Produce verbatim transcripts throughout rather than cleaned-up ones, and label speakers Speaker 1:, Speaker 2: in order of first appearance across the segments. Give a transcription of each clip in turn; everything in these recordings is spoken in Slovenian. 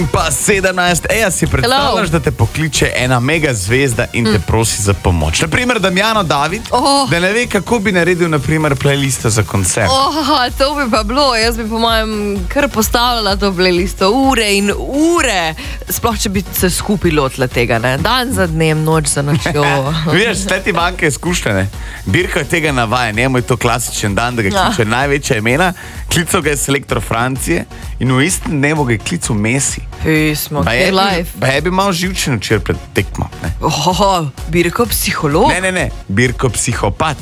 Speaker 1: Pa sedemnajst, ej, si predstavljaš, da te pokliče ena mega zvezda in te prosi za pomoč. Naprimer, Damjano David,
Speaker 2: Oh.
Speaker 1: da ne ve, kako bi naredil, naprimer, playlisto za koncert.
Speaker 2: Oh, to bi pa bilo, jaz bi po mojem kar postavljala to playlisto ure in ure, sploh če bi se skupaj lotila tega, ne? Dan za dnem, noč za nočjo.
Speaker 1: Vidiš, te ti banke izkušnjene. Birko tega navaja, njemu je to klasičen dan, da ga kliče največja imena. Klical ga je selektor Francije in v istem dnevu ga je klical Messi.
Speaker 2: Pismo,
Speaker 1: Pa
Speaker 2: ki
Speaker 1: je
Speaker 2: je
Speaker 1: bil-
Speaker 2: live.
Speaker 1: Pa je bil malo živčen včeraj pred tekmo. Ne?
Speaker 2: Oh, Birko psiholog.
Speaker 1: ne, ne, ne, Birko psihopat.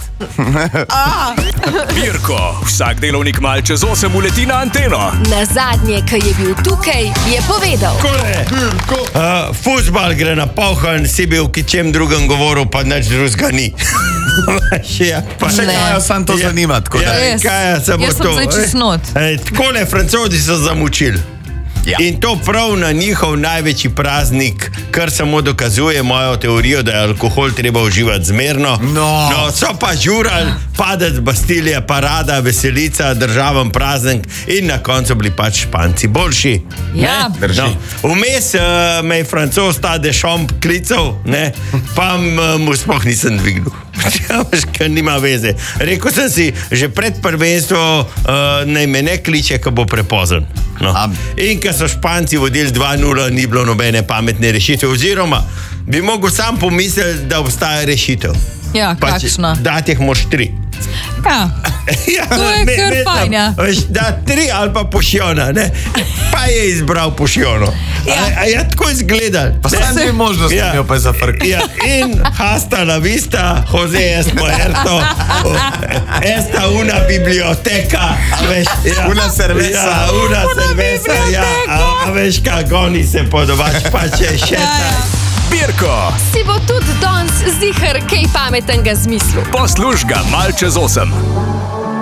Speaker 3: Birko, vsak delovnik mal čez osem uleti na anteno.
Speaker 4: Na zadnje, ki je bil tukaj, je povedal.
Speaker 5: Uh, Fuzbal gre na polhan, si bil v kičem drugem govoru, pa nič drugega ni. ja, pa
Speaker 1: Še
Speaker 2: Ne.
Speaker 1: kaj sam to zanima, tako da.
Speaker 2: Res.
Speaker 5: kaj je samo
Speaker 2: Jaz sem
Speaker 5: to?
Speaker 2: zdaj čist not.
Speaker 5: Ej, takole, Francozi so zamučili.
Speaker 1: Ja.
Speaker 5: In to prav na njihov največji praznik, kar samo dokazuje mojo teorijo, da je alkohol treba uživati zmerno.
Speaker 1: No.
Speaker 5: no so pa žurali, padec Bastilije, parada, veselica, državen praznik in na koncu bili pač Španci boljši.
Speaker 2: Ja.
Speaker 5: Ne? No. Vmes uh, me je Francoz ta Dešomp klical, ne? Pa m, mu sploh nisem dvignil. Ja, veš, ker nima veze. Rekel sem si, že pred prvenstvo uh, naj me ne kliče, ko bo prepozen. No.
Speaker 1: Am.
Speaker 5: In ko so Španci vodili dva nula, ni bilo nobene pametne rešitve. Oziroma, bi mogel sam pomisliti, da obstaja rešitev.
Speaker 2: Ja, kakšna?
Speaker 5: Dati jih moš tri.
Speaker 2: Ja.
Speaker 5: Ja,
Speaker 2: To je
Speaker 5: ne,
Speaker 2: kar
Speaker 5: ne,
Speaker 2: fajn, ja.
Speaker 5: veš, Da, tri ali pa pošjona, ne? Pa je izbral pošjono.
Speaker 2: Ja.
Speaker 5: A, a je tako izgledal?
Speaker 1: Pa sam dve možnosti
Speaker 5: Ja.
Speaker 1: imel pa je zafrkati.
Speaker 5: Ja, in hasta la vista, Jose es muerto, esta una biblioteka, veš, ja,
Speaker 1: Una cerveza.
Speaker 5: Ja, una cerveza, ja, a, a veš, kako oni se podobač, pa če še taj.
Speaker 3: Birko,
Speaker 4: Si bo tudi danes zihar kaj pametnega zmislil.
Speaker 3: posluž ga mal čez osem.